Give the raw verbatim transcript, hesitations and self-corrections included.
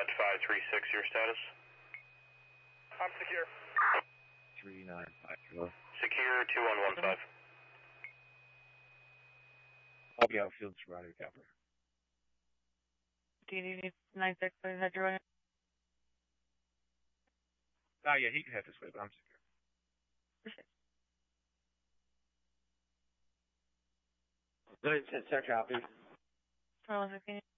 five three six, your status? I'm secure. three nine five zero. Secure two one one five. I'll be outfield surrounded copper. Do you need nine six, please head your way? Ah, yeah, he can head this way, but I'm secure. nine ten, sir, copy. Roll fifteen.